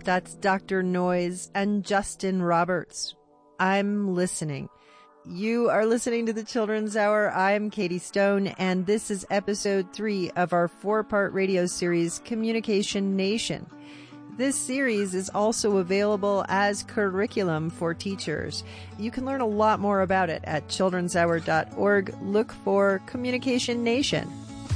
That's Dr. Noyes and Justin Roberts. I'm listening. You are listening to the Children's Hour. I'm Katie Stone, and this is episode 3 of our 4-part radio series, Communication Nation. This series is also available as curriculum for teachers. You can learn a lot more about it at childrenshour.org. Look for Communication Nation.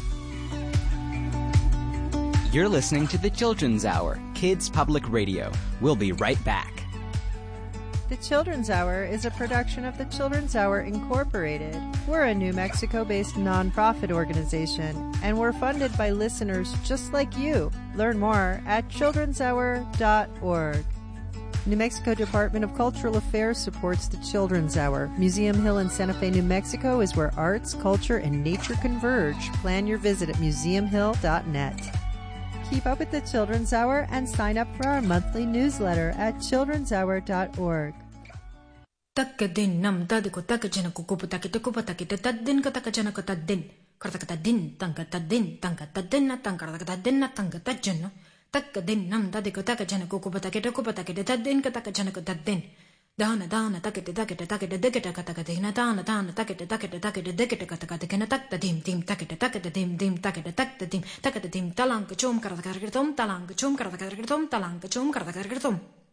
You're listening to the Children's Hour, Kids Public Radio. We'll be right back. The Children's Hour is a production of the Children's Hour Incorporated. We're a New Mexico-based nonprofit organization, and we're funded by listeners just like you. Learn more at childrenshour.org. New Mexico Department of Cultural Affairs supports the Children's Hour. Museum Hill in Santa Fe, New Mexico is where arts, culture, and nature converge. Plan your visit at museumhill.net. Keep up with the Children's Hour and sign up for our monthly newsletter at childrenshour.org. Takkadin nam tadiko takajanaku kuputakita kupatakita taddin katakajanako taddin kartakatadin tankatadin tankatadin tankarakatadin tankatajana takkadin nam tadiko takajanaku kuputakita kupatakita taddin katakajanako taddin dana dana takita takita takita dekita katakadina dana dana takita takita takita dekita katakatikina taktadim dim takita takita dim dim takita taktadim takita dim talanka chum karatakargatom talanka chum karatakargatom talanka chum karatakargatom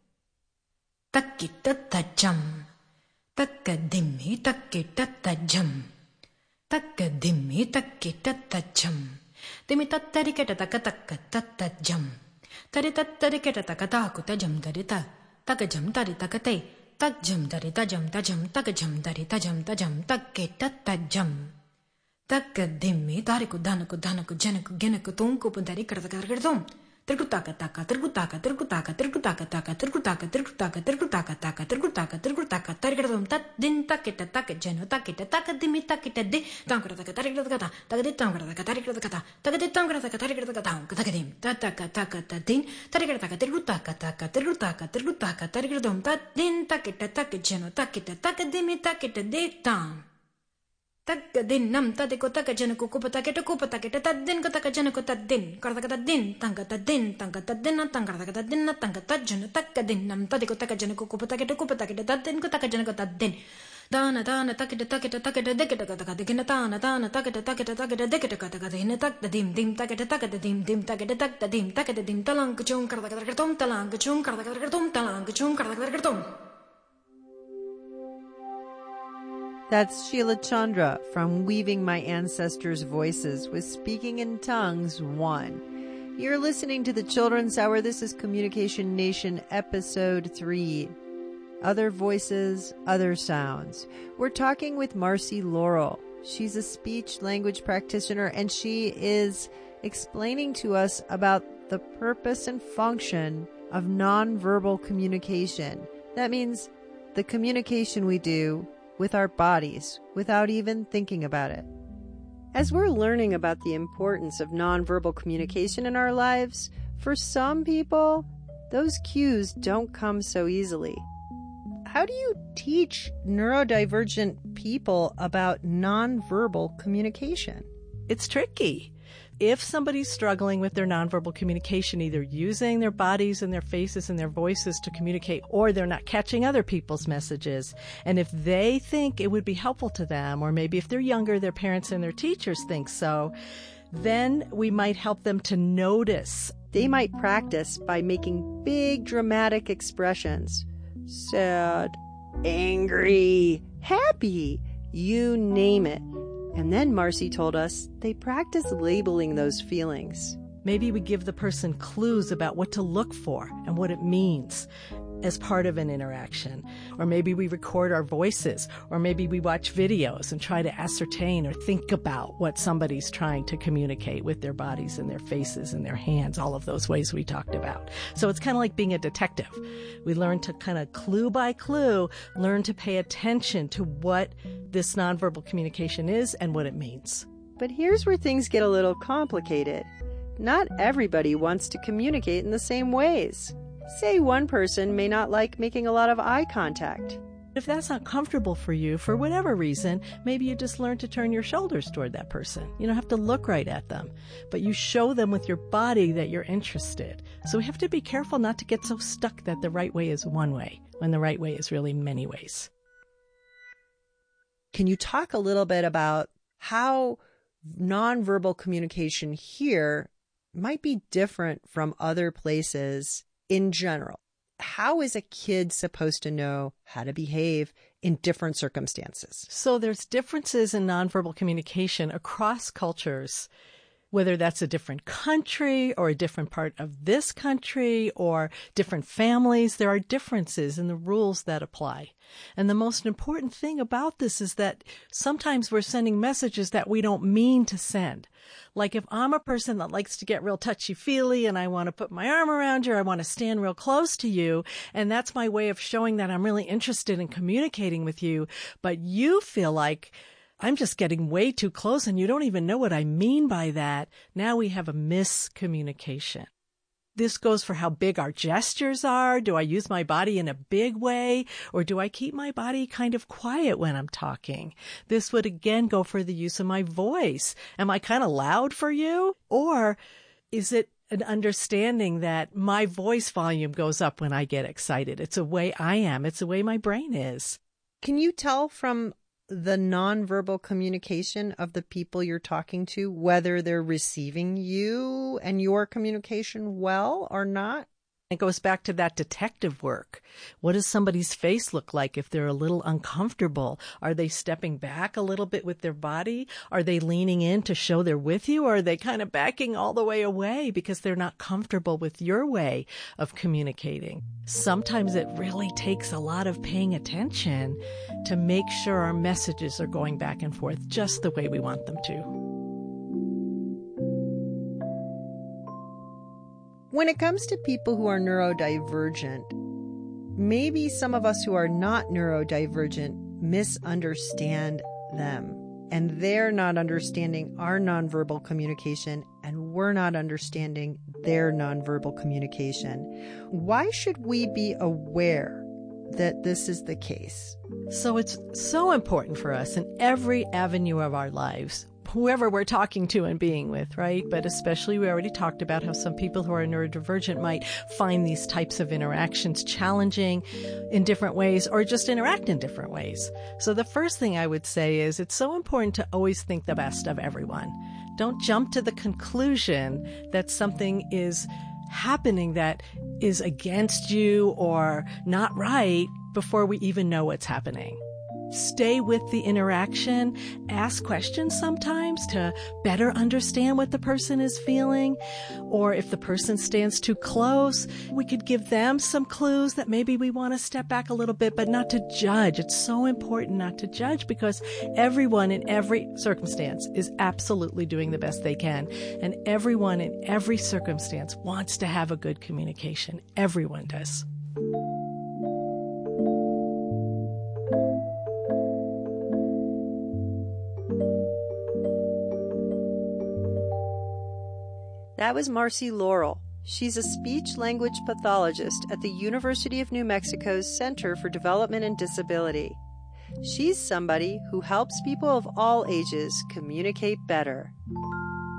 takita tajam takkadimmi takkita tajam takkadimmi takkita tajam dimi tattariketa takatakka tattajam tari tattariketa takataku tajam tarita takajam tari takate tajam tari tajam tajam takajam tari tajam tajam takkita tajam takkadimmi tariku danaku danaku janaku genaku tunku puntari karatakargatom Trikutaka taka trikutaka trikutaka trikutaka taka trikutaka trikutaka trikutaka taka trikutaka trikutaka tarikadum tat din takita takajeno takita takadimi takita di tankrata tarikata takadi tankrata tarikata takadi tankrata tarikata takadim tataka takata din tarikata trikutaka taka trikutaka trikutaka tarikadum tat din takita takajeno takita takadimi takita di tam Takkadin nam tadiko takajanaku kupatakita kupatakita taddin katakajanako taddin kartakatadin tankatadin tankatadin tankarakatadin tankatajana takkadin nam tadiko takajanaku kupatakita kupatakita taddin katakajanako taddin dana dana takita takita takita dekita katakatikina dana dana takita takita takita dekita katakatikina taktadim dim takita takita dim dim takita taktadim takita dim talankachum kartakatakatom talankachum kartakatakatom talankachum kartakatakatom. That's Sheila Chandra from Weaving My Ancestors' Voices with Speaking in Tongues 1. You're listening to the Children's Hour. This is Communication Nation, Episode 3. Other Voices, Other Sounds. We're talking with Marcy Laurel. She's a speech language practitioner, and she is explaining to us about the purpose and function of nonverbal communication. That means the communication we do with our bodies without even thinking about it. As we're learning about the importance of nonverbal communication in our lives, for some people, those cues don't come so easily. How do you teach neurodivergent people about nonverbal communication? It's tricky. If somebody's struggling with their nonverbal communication, either using their bodies and their faces and their voices to communicate, or they're not catching other people's messages, and if they think it would be helpful to them, or maybe if they're younger, their parents and their teachers think so, then we might help them to notice. They might practice by making big dramatic expressions. Sad, angry, happy, you name it. And then Marcy told us they practice labeling those feelings. Maybe we give the person clues about what to look for and what it means as part of an interaction. Or maybe we record our voices, or maybe we watch videos and try to ascertain or think about what somebody's trying to communicate with their bodies and their faces and their hands, all of those ways we talked about. So it's kind of like being a detective. We learn to kind of clue by clue, learn to pay attention to what this nonverbal communication is and what it means. But here's where things get a little complicated. Not everybody wants to communicate in the same ways. Say one person may not like making a lot of eye contact. If that's not comfortable for you, for whatever reason, maybe you just learn to turn your shoulders toward that person. You don't have to look right at them, but you show them with your body that you're interested. So we have to be careful not to get so stuck that the right way is one way, when the right way is really many ways. Can you talk a little bit about how nonverbal communication here might be different from other places in general? How is a kid supposed to know how to behave in different circumstances? So there's differences in nonverbal communication across cultures, whether that's a different country or a different part of this country or different families. There are differences in the rules that apply. And the most important thing about this is that sometimes we're sending messages that we don't mean to send. Like if I'm a person that likes to get real touchy-feely and I want to put my arm around you, or I want to stand real close to you, and that's my way of showing that I'm really interested in communicating with you, but you feel like I'm just getting way too close and you don't even know what I mean by that. Now we have a miscommunication. This goes for how big our gestures are. Do I use my body in a big way, or do I keep my body kind of quiet when I'm talking? This would again go for the use of my voice. Am I kind of loud for you? Or is it an understanding that my voice volume goes up when I get excited? It's a way I am. It's the way my brain is. Can you tell from the nonverbal communication of the people you're talking to whether they're receiving you and your communication well or not? It goes back to that detective work. What does somebody's face look like if they're a little uncomfortable? Are they stepping back a little bit with their body? Are they leaning in to show they're with you? Or are they kind of backing all the way away because they're not comfortable with your way of communicating? Sometimes it really takes a lot of paying attention to make sure our messages are going back and forth just the way we want them to. When it comes to people who are neurodivergent, maybe some of us who are not neurodivergent misunderstand them, and they're not understanding our nonverbal communication, and we're not understanding their nonverbal communication. Why should we be aware that this is the case? So it's so important for us in every avenue of our lives, whoever we're talking to and being with, right? But especially, we already talked about how some people who are neurodivergent might find these types of interactions challenging in different ways, or just interact in different ways. So the first thing I would say is it's so important to always think the best of everyone. Don't jump to the conclusion that something is happening that is against you or not right before we even know what's happening. Stay with the interaction. Ask questions sometimes to better understand what the person is feeling. Or if the person stands too close, we could give them some clues that maybe we want to step back a little bit, but not to judge. It's so important not to judge, because everyone in every circumstance is absolutely doing the best they can. And everyone in every circumstance wants to have a good communication. Everyone does. That was Marcy Laurel. She's a speech-language pathologist at the University of New Mexico's Center for Development and Disability. She's somebody who helps people of all ages communicate better.